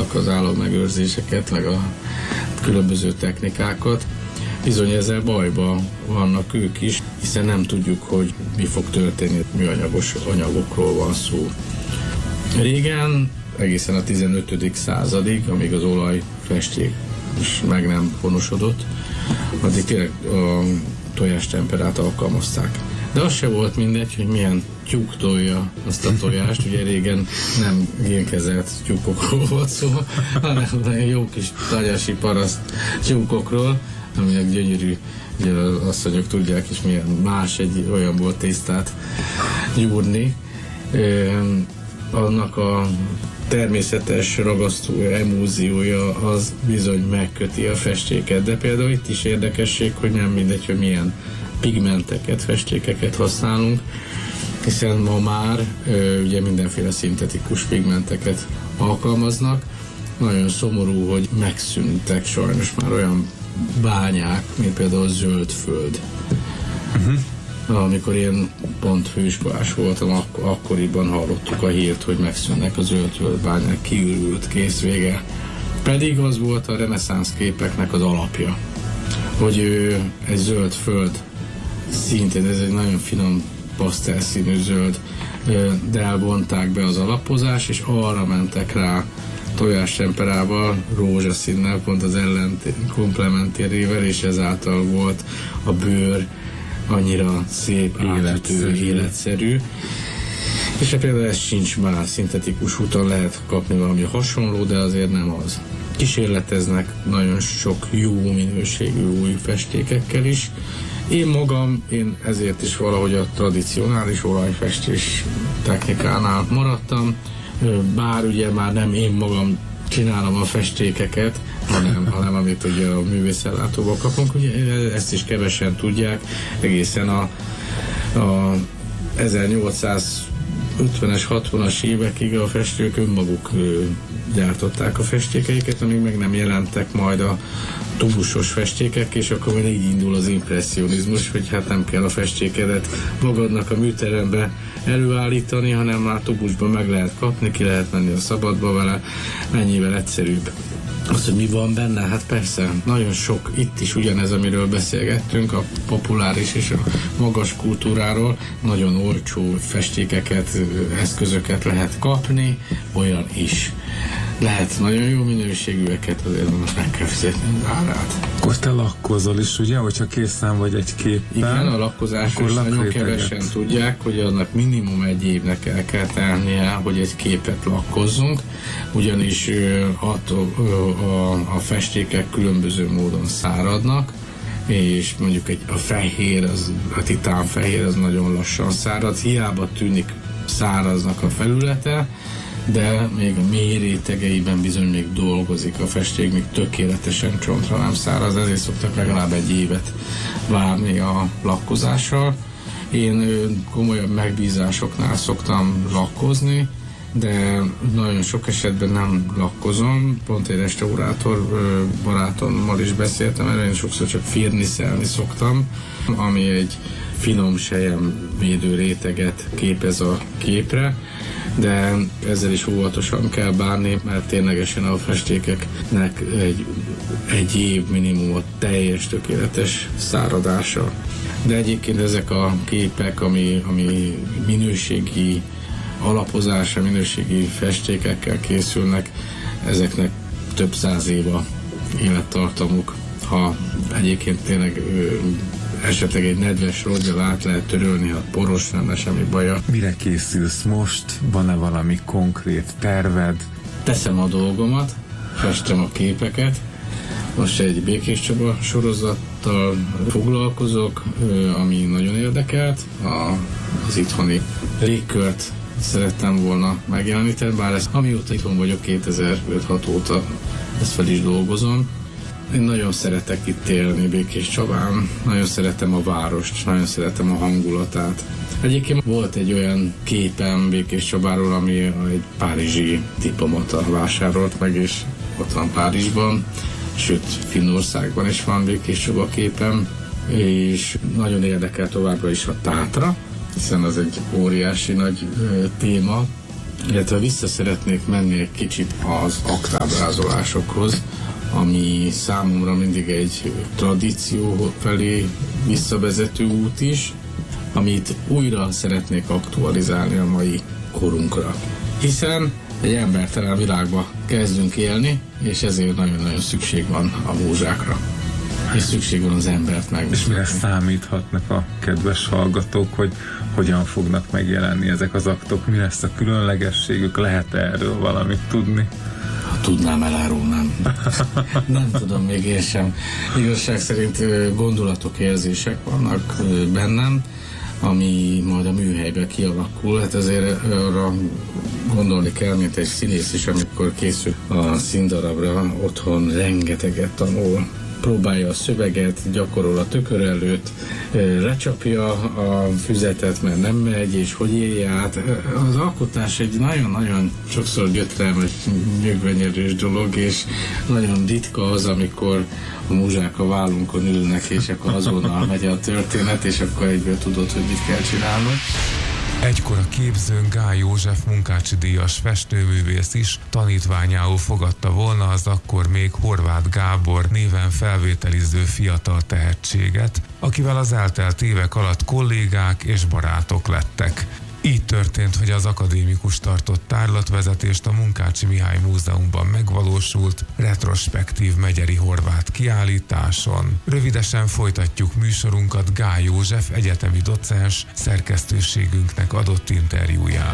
tanultak az állammegőrzéseket, meg a különböző technikákat. Bizony ezzel bajban vannak ők is, hiszen nem tudjuk, hogy mi fog történni, műanyagos anyagokról van szó. Régen, egészen a 15. századig, amíg az olajfesték is meg nem honosodott, addig tényleg a tojástemperát alkalmazták. De az se volt mindegy, hogy milyen tyúk tolja azt a tojást. Ugye régen nem génkezelt tyúkokról volt szó, hanem jó kis tanyasi paraszt tyúkokról, aminek gyönyörű, ugye az asszonyok tudják is, milyen más egy olyanból tésztát gyúrni. Annak a természetes ragasztó emúziója az bizony megköti a festéket, de például itt is érdekesség, hogy nem mindegy, hogy milyen pigmenteket, festékeket használunk, hiszen ma már ugye mindenféle szintetikus pigmenteket alkalmaznak. Nagyon szomorú, hogy megszűntek sajnos már olyan bányák, mint például Zöldföld. Amikor én pont főiskolás voltam, akkoriban hallottuk a hírt, hogy megszűnnek a Zöldföld bányák, kiürült, kész, vége. Pedig az volt a reneszánsz képeknek az alapja, hogy egy zöld föld, szintén ez egy nagyon finom pasztelszínű zöld, de elvonták be az alapozás, és arra mentek rá tojástemperával, rózsaszínnel, pont az komplementérével, és ezáltal volt a bőr annyira szép, életszerű. És például ez sincs már, szintetikus úton lehet kapni valami hasonló, de azért nem az. Kísérleteznek nagyon sok jó minőségű új festékekkel is. Én ezért is valahogy a tradicionális olajfestés technikánál maradtam, bár ugye már nem én magam csinálom a festékeket, hanem amit ugye a művészellátóból kapunk, ugye ezt is kevesen tudják, egészen a 1850-es, 60-as évekig a festők önmaguk gyártották a festékeiket, amíg meg nem jelentek majd a tubusos festékek, és akkor még így indul az impresszionizmus, hogy hát nem kell a festékedet magadnak a műterembe előállítani, hanem már tubusban meg lehet kapni, ki lehet menni a szabadba vele, mennyivel egyszerűbb. Az, hogy mi van benne, hát persze, nagyon sok, itt is ugyanez, amiről beszélgettünk, a populáris és a magas kultúráról, nagyon olcsó festékeket, eszközöket lehet kapni, olyan is. Lehet nagyon jó minőségűeket, azért most meg kell fizetni árát. Akkor te lakkozol is, ugye, hogyha készen vagy egy képpel? Igen, a lakkozásról nagyon kevesen tudják, hogy annak minimum egy évnek el kell tennie, hogy egy képet lakkozzunk, ugyanis a festékek különböző módon száradnak, és mondjuk a fehér, a titánfehér az nagyon lassan szárad, hiába tűnik száraznak a felülete, de még a mély rétegeiben bizony még dolgozik a festék, még tökéletesen csontra nem száraz, ezért szoktak legalább egy évet várni a lakkozással. Én komolyabb megbízásoknál szoktam lakkozni, de nagyon sok esetben nem lakkozom. Pont egy restaurátor barátommal is beszéltem, erről én sokszor csak firniszelni szoktam, ami egy finom selyemvédő réteget képez a képre, de ezzel is óvatosan kell bánni, mert ténylegesen a festékeknek egy év minimum a teljes, tökéletes száradása. De egyébként ezek a képek, ami minőségi alapozása, minőségi festékekkel készülnek, ezeknek több száz év a élettartamuk. Ha egyébként tényleg esetleg egy nedves rongyal át lehet törölni, ha poros, nem lesz semmi baja. Mire készülsz most? Van-e valami konkrét terved? Teszem a dolgomat, festem a képeket. Most egy Békés Csaba sorozattal foglalkozok, ami nagyon érdekelt. Az itthoni légkört szerettem volna megjeleníteni, bár amióta itthon vagyok, 2005-6 óta ezt fel is dolgozom. Én nagyon szeretek itt élni Békés Csabán, nagyon szeretem a várost, nagyon szeretem a hangulatát. Egyébként volt egy olyan képem Békés Csabáról, ami egy párizsi diplomata vásárolt meg, és ott van Párizsban, sőt Finnországban is van Békés Csaba képem, és nagyon érdekel továbbra is a Tátra, hiszen az egy óriási nagy téma, illetve vissza szeretnék menni egy kicsit az aktábrázolásokhoz, ami számomra mindig egy tradíció felé visszavezető út is, amit újra szeretnék aktualizálni a mai korunkra. Hiszen egy embertelen világba kezdünk élni, és ezért nagyon-nagyon szükség van a múzsákra. És szükség van az embert meg. És mire számíthatnak a kedves hallgatók, hogy hogyan fognak megjelenni ezek az aktok? Mi lesz a különlegességük? Lehet erről valamit tudni? Ha tudnám, elárulnám. Nem tudom még én sem. Igazság szerint gondolatok, érzések vannak bennem, ami majd a műhelyben kialakul. Hát azért arra gondolni kell, mint egy színész is, amikor készül a színdarabra, otthon rengeteget tanul, próbálja a szöveget, gyakorol a tükör előtt, recsapja a füzetet, mert nem megy, és hogy élje át. Az alkotás egy nagyon-nagyon sokszor gyötrelmes, nyögvenyelős dolog, és nagyon ritka az, amikor a múzsák a vállunkon ülnek, és akkor azonnal megy a történet, és akkor egyből tudod, hogy mit kell csinálnod. Egykor a képzőn Gály József Munkácsy-díjas festőművész is tanítványául fogadta volna az akkor még Horváth Gábor néven felvételiző fiatal tehetséget, akivel az eltelt évek alatt kollégák és barátok lettek. Így történt, hogy az akadémikus tartott tárlatvezetést a Munkácsy Mihály Múzeumban megvalósult retrospektív megyeri horvát kiállításon. Rövidesen folytatjuk műsorunkat Gály József egyetemi docens szerkesztőségünknek adott interjújával.